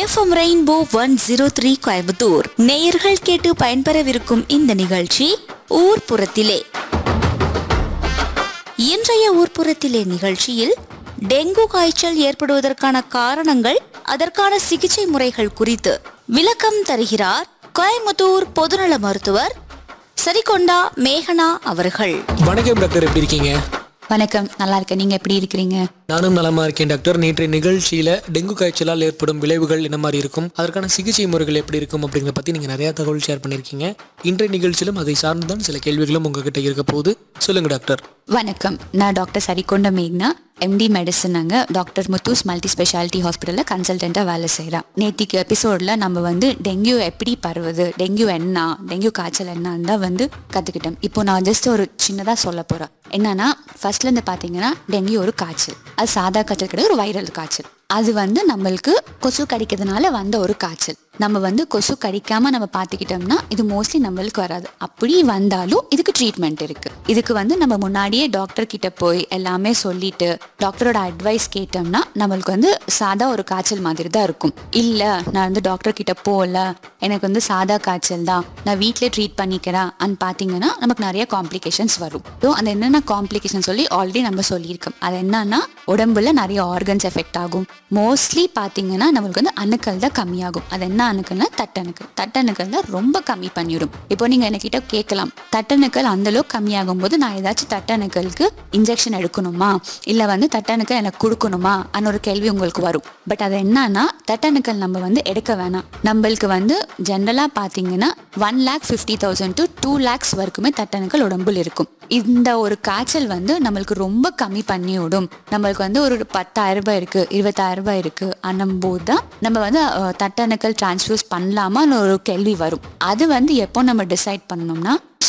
FM rainbow 103 Coimbatore நேயர்கள் கேட்டு பயன்பெறவிருக்கும் இந்த நிகழ்ச்சி ஊர்ப்புறத்திலே. இன்றைய ஊர்ப்புறத்திலே நிகழ்ச்சியில் டெங்கு காய்ச்சல் ஏற்படுவதற்கான காரணங்கள், அதற்கான சிகிச்சை முறைகள் குறித்து விளக்கம் தருகிறார் கோயம்புத்தூர் பொதுநல மருத்துவர் சரிகொண்டா மேகனா அவர்கள். வணக்கம் டாக்டர், எப்படி இருக்கீங்க? வணக்கம், நல்லா இருக்கேன். நீங்க எப்படி இருக்கிறீங்க? நானும் நலமா இருக்கேன் டாக்டர். நேற்றைய நிகழ்ச்சியில டெங்கு காய்ச்சலால் ஏற்படும் விளைவுகள் என்ன மாதிரி இருக்கும், அதற்கான சிகிச்சை முறைகள் எப்படி இருக்கும் அப்படிங்கிறத பத்தி நீங்க நிறைய தகவல் ஷேர் பண்ணிருக்கீங்க. இன்றைய நிகழ்ச்சியிலும் அதை சார்ந்துதான் சில கேள்விகளும் உங்ககிட்ட இருக்க போகுது. சொல்லுங்க டாக்டர். வணக்கம், நான் டாக்டர் சரிகொண்ட மேகனா, எம்டி மெடிசன். அங்கே டாக்டர் முத்தூஸ் மல்டி ஸ்பெஷாலிட்டி ஹாஸ்பிட்டலில் கன்சல்டண்ட்டாக வேலை செய்கிறேன். நேற்றுக்கு எபிசோடில் நம்ம டெங்கு எப்படி பரவுது, டெங்கு என்ன, டெங்கு காய்ச்சல் என்னன்னு தான் கற்றுக்கிட்டோம். இப்போ நான் ஜஸ்ட் ஒரு சின்னதாக சொல்ல போகிறேன். என்னன்னா, ஃபர்ஸ்ட்லேருந்து பார்த்தீங்கன்னா டெங்கு ஒரு காய்ச்சல். அது சாதா காய்ச்சல் கிடையாது, ஒரு வைரல் காய்ச்சல். அது நம்மளுக்கு கொசு கடிக்கிறதுனால வந்த ஒரு காய்ச்சல். நம்ம கொசு கடிக்காம நம்ம பார்த்துக்கிட்டோம்னா இது மோஸ்ட்லி நம்மளுக்கு வராது. அப்படி வந்தாலும் இதுக்கு ட்ரீட்மெண்ட் இருக்கு. இதுக்கு நம்ம முன்னாடியே டாக்டர் கிட்ட போய் எல்லாமே சொல்லிட்டு டாக்டரோட அட்வைஸ் கேட்டோம்னா நம்மளுக்கு சாதா ஒரு காய்ச்சல் மாதிரி தான் இருக்கும். இல்லை நான் டாக்டர் கிட்ட போகல, எனக்கு சாதா காய்ச்சல் தான், நான் வீட்டிலே ட்ரீட் பண்ணிக்கிறேன் அன்னு பார்த்தீங்கன்னா நமக்கு நிறைய காம்ப்ளிகேஷன்ஸ் வரும். ஸோ அந்த என்னென்ன காம்ப்ளிகேஷன் சொல்லி ஆல்ரெடி நம்ம சொல்லியிருக்கோம். அது என்னன்னா, உடம்புல நிறைய ஆர்கன்ஸ் எஃபெக்ட் ஆகும். மோஸ்ட்லி பார்த்தீங்கன்னா நம்மளுக்கு அணுக்கள் தான் கம்மியாகும். அது என்ன அணுக்கள்னா தட்டணுக்கள். தட்டணுக்கள் தான் ரொம்ப கம்மி பண்ணிவிடும். இப்போ நீங்கள் என்கிட்ட கேட்கலாம், தட்டணுக்கள் அந்த அளவுக்கு கம்மியாகும் போது நான் ஏதாச்சும் தட்டணுக்களுக்கு இன்ஜெக்ஷன் எடுக்கணுமா, இல்லை தட்டணுக்கள் எனக்கு கொடுக்கணுமா அன்னு ஒரு கேள்வி உங்களுக்கு வரும். பட் அது என்னன்னா, தட்டணுக்கள் நம்ம எடுக்க வேணாம். நம்மளுக்கு ஜென்ரலாக பார்த்தீங்கன்னா 1,50,000 to 2 lakhs வரைக்குமே தட்டணுக்கள் உடம்புல இருக்கும். இந்த ஒரு காய்ச்சல் நம்மளுக்கு ரொம்ப கம்மி பண்ணி விடும். நம்மளுக்கு ஒரு 10,000 ரூபாய் இருக்கு, 20,000 ரூபாய் இருக்கு அன்னும்போது தான் நம்ம தட்டணுக்கள் டிரான்ஸ்ஃபியூஸ் பண்ணலாமான்னு ஒரு கேள்வி வரும். அது எப்போ நம்ம டிசைட் பண்ணணும்னா,